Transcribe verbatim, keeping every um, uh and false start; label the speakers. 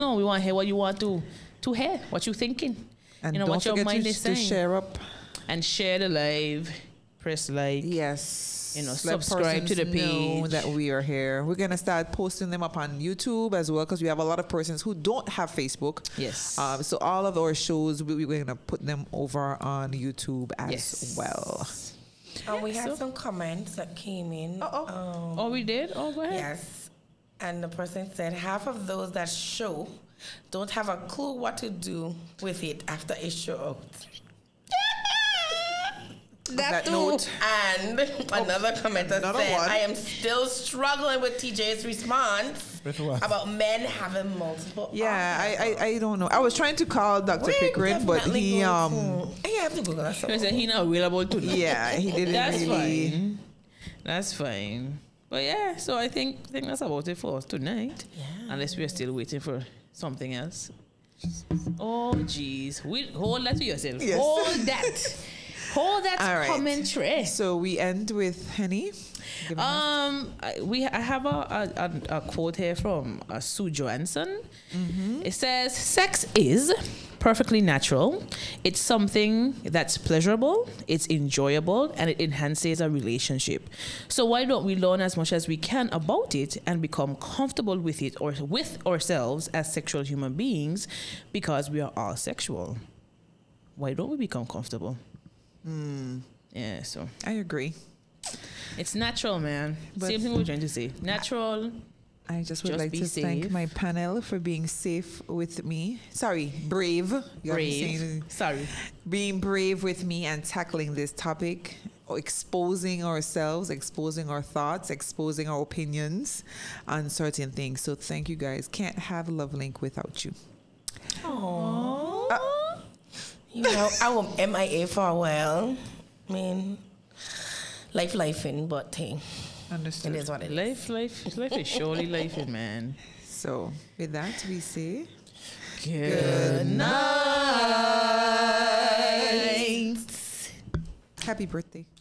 Speaker 1: know. We want to hear what you want to to hear, what you thinking.
Speaker 2: And
Speaker 1: you know
Speaker 2: don't
Speaker 1: what your
Speaker 2: forget
Speaker 1: mind
Speaker 2: to,
Speaker 1: is
Speaker 2: to
Speaker 1: saying.
Speaker 2: share up.
Speaker 1: And share the live. Press like.
Speaker 2: Yes.
Speaker 1: You know,
Speaker 2: Let
Speaker 1: subscribe to the
Speaker 2: persons know
Speaker 1: page.
Speaker 2: that we are here. We're gonna start posting them up on YouTube as well because we have a lot of persons who don't have Facebook.
Speaker 1: Yes.
Speaker 2: Um, so all of our shows we, we're gonna put them over on YouTube as
Speaker 1: Yes.
Speaker 2: well.
Speaker 3: And we had
Speaker 1: So-
Speaker 3: some comments that came in.
Speaker 2: Uh-oh.
Speaker 3: Um,
Speaker 1: Oh, we did? Oh, go ahead.
Speaker 3: Yes. And the person said half of those that show don't have a clue what to do with it after it show out.
Speaker 2: On that note,
Speaker 3: And another commenter
Speaker 2: another
Speaker 3: said,
Speaker 2: one.
Speaker 3: I am still struggling with T J's response
Speaker 4: With what?
Speaker 3: about men having multiple
Speaker 2: yeah, I,
Speaker 3: orgasms."
Speaker 2: I I don't know. I was trying to call Doctor
Speaker 3: We're
Speaker 2: Pickering, but
Speaker 3: definitely
Speaker 2: he
Speaker 3: going
Speaker 2: um
Speaker 3: to- you have to Google that.
Speaker 1: He said he not available tonight.
Speaker 2: yeah he didn't
Speaker 1: That's
Speaker 2: really.
Speaker 1: fine. That's fine. But yeah, so I think I think that's about it for us tonight.
Speaker 3: Yeah.
Speaker 1: Unless we're still waiting for something else. Oh jeez. We hold that to yourself.
Speaker 2: Yes.
Speaker 1: Hold that. Hold that
Speaker 2: All right.
Speaker 1: commentary.
Speaker 2: So we end with Henny. Give us-
Speaker 1: Um, I- we I have a a, a, a quote here from uh, Sue Johansson. It says, "Sex is perfectly natural. It's something that's pleasurable, it's enjoyable, and it enhances a relationship. So why don't we learn as much as we can about it and become comfortable with it or with ourselves as sexual human beings, because we are all sexual. Why don't we become comfortable?" Yeah, so
Speaker 2: I agree.
Speaker 1: it's natural, man.
Speaker 2: But-
Speaker 1: Same thing we're trying to say. Natural.
Speaker 2: I just would
Speaker 1: Just
Speaker 2: like
Speaker 1: be
Speaker 2: to thank
Speaker 1: safe.
Speaker 2: my panel for being safe with me. Sorry, brave. You gotta be
Speaker 1: Brave.
Speaker 2: saying-
Speaker 1: Sorry.
Speaker 2: being brave with me and tackling this topic, or exposing ourselves, exposing our thoughts, exposing our opinions on certain things. So thank you guys. Can't have Love Link without you.
Speaker 3: Aww. You know, I was M I A for a while. I mean, life, life in, but hey, it
Speaker 2: Understood.
Speaker 3: is what it is.
Speaker 1: Life, life, life is surely life, man.
Speaker 2: So with that, we say
Speaker 1: Good night.
Speaker 2: happy birthday.